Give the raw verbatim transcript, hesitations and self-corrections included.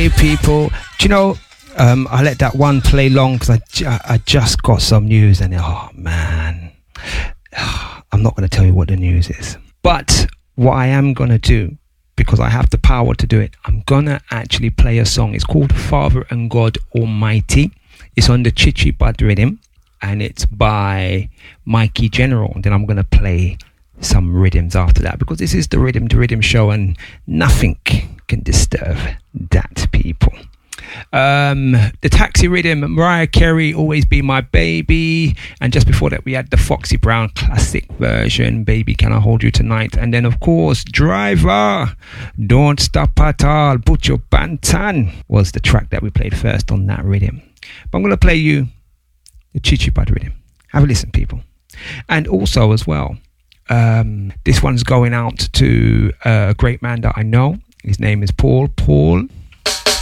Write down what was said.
Hey people, do you know, um, I let that one play long because I, ju- I just got some news and oh man, I'm not going to tell you what the news is. But what I am going to do, because I have the power to do it, I'm going to actually play a song. It's called Father and God Almighty. It's on the Chichi Bud rhythm and it's by Mikey General. And then I'm going to play some rhythms after that because this is the Rhythm to Rhythm show and nothing can disturb that, people. Um, the Taxi Rhythm, Mariah Carey, Always Be My Baby, and just before that we had the Foxy Brown classic version, Baby Can I Hold You Tonight, and then of course Driver, Don't Stop At All, Put Your Bantan was the track that we played first on that rhythm. But I'm going to play you the Chichi Bud rhythm. Have a listen, people. And also as well, um, this one's going out to a great man that I know. His name is Paul. Paul.